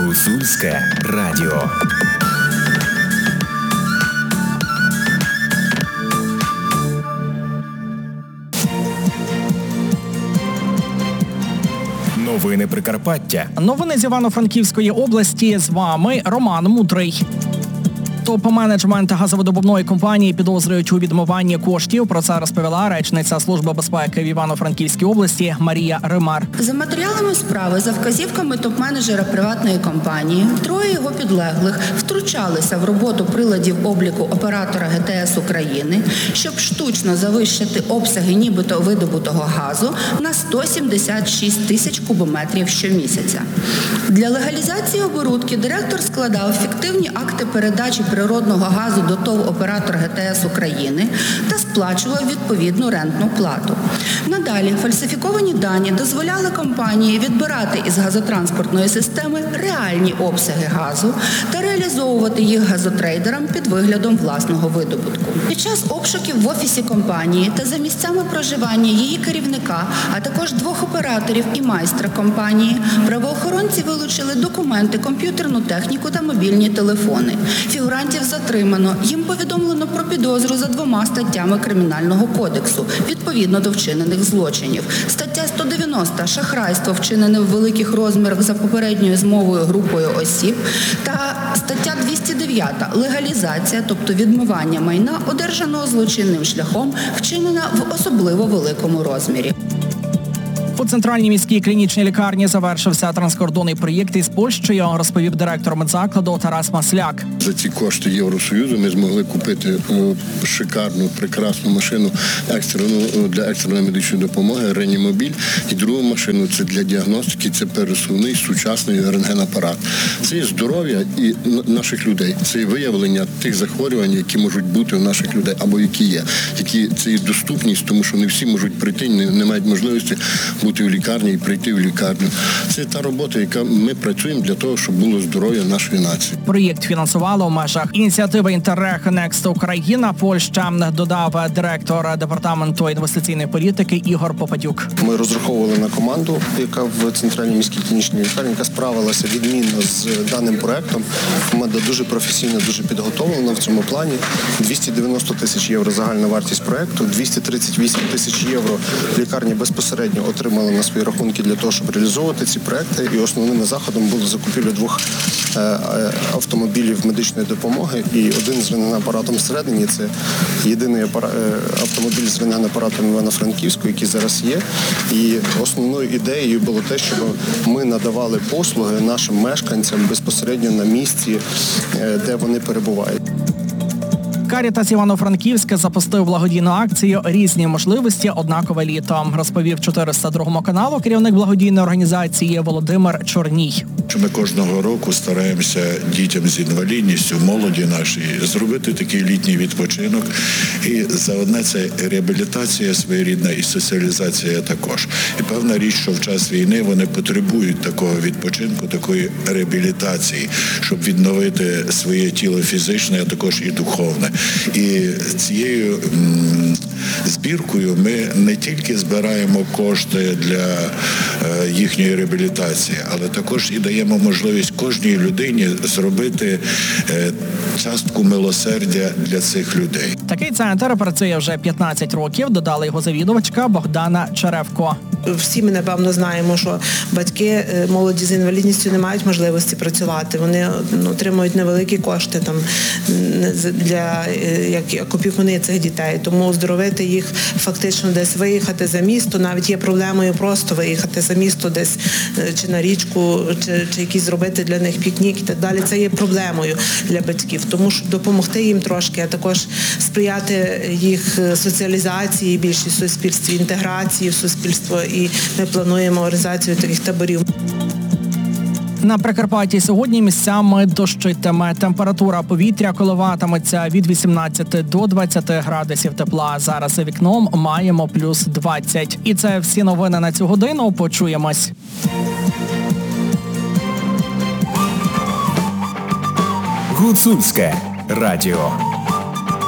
Гуцульське радіо. Новини Прикарпаття. Новини з Івано-Франківської області. З вами Роман Мудрий. Топ-менеджмент газовидобувної компанії підозрюють у відмиванні коштів. Про це розповіла речниця Служби безпеки в Івано-Франківській області Марія Римар. За матеріалами справи, за вказівками топ-менеджера приватної компанії, троє його підлеглих втручалися в роботу приладів обліку оператора ГТС України, щоб штучно завищити обсяги нібито видобутого газу на 176 тисяч кубометрів щомісяця. Для легалізації оборудки директор складав фіктивні акти передачі природного газу до ТОВ «Оператор ГТС України» та сплачував відповідну рентну плату. Надалі фальсифіковані дані дозволяли компанії відбирати із газотранспортної системи реальні обсяги газу та реалізовувати їх газотрейдерам під виглядом власного видобутку. Під час обшуків в офісі компанії та за місцями проживання її керівника, а також двох операторів і майстра компанії, правоохоронці вилучили документи, комп'ютерну техніку та мобільні телефони. Фігурантів затримано. Їм повідомлено про підозру за 2 статтями Кримінального кодексу, відповідно до вчинених злочинів. Стаття 190 – шахрайство, вчинене в великих розмірах за попередньою змовою групою осіб, та стаття 209 – легалізація, тобто відмивання майна, одержаного злочинним шляхом, вчинена в особливо великому розмірі. У центральній міській клінічній лікарні завершився транскордонний проєкт із Польщею, розповів директор медзакладу Тарас Масляк. За ці кошти Євросоюзу ми змогли купити шикарну, прекрасну машину для екстреної медичної допомоги, реанімобіль. І другу машину – це для діагностики, це пересувний сучасний рентгенапарат. Це є здоров'я і наших людей. Це є виявлення тих захворювань, які можуть бути у наших людей, або які є. Це є доступність, тому що не всі можуть прийти, не мають можливості бути в лікарні і прийти в лікарню. Це та робота, яка ми працюємо для того, щоб було здоров'я нашої нації. Проєкт фінансувало в межах ініціативи «Інтеррег Некст Україна», Польща, додав директор департаменту інвестиційної політики Ігор Попадюк. Ми розраховували на команду, яка в центральній міській клінічній лікарні, яка справилася відмінно з даним проєктом. Команда дуже професійно, дуже підготовлена в цьому плані. 290 тисяч євро загальна вартість проєкту, 238 тисяч євро лікарні безпосередньо отримали на свої рахунки для того, щоб реалізовувати ці проекти. І основним заходом було закупівля 2 автомобілів медичної допомоги і один з рентгенапаратом всередині. Це єдиний автомобіль з рентгенапаратом Івано-Франківську, який зараз є. І основною ідеєю було те, щоб ми надавали послуги нашим мешканцям безпосередньо на місці, де вони перебувають. Карітас Івано-Франківська запустив благодійну акцію «Різні можливості. Однакове літо», розповів 402 каналу керівник благодійної організації Володимир Чорній. Ми кожного року стараємося дітям з інвалідністю, молоді нашій, зробити такий літній відпочинок. І заодне це реабілітація своєрідна і соціалізація також. І певна річ, що в час війни вони потребують такого відпочинку, такої реабілітації, щоб відновити своє тіло фізичне, а також і духовне. І цією збіркою ми не тільки збираємо кошти для їхньої реабілітації, але також і даємо можливість кожній людині зробити частку милосердя для цих людей. Такий центр працює вже 15 років, додала його завідувачка Богдана Черевко. Всі ми, напевно, знаємо, що батьки молоді з інвалідністю не мають можливості працювати. Вони отримують невеликі кошти для опікуни цих дітей. Тому оздоровити їх фактично десь виїхати за місто, навіть є проблемою просто виїхати за місто десь чи на річку, чи якісь зробити для них пікнік і так далі. Це є проблемою для батьків. Тому щоб допомогти їм трошки, а також сприяти їх соціалізації більшій в суспільстві, інтеграції в суспільство. І ми плануємо організацію таких таборів. На Прикарпатті сьогодні місцями дощитиме. Температура повітря коливатиметься від 18 до 20 градусів тепла. Зараз за вікном маємо плюс 20. І це всі новини на цю годину. Почуємось. Гуцульське радіо.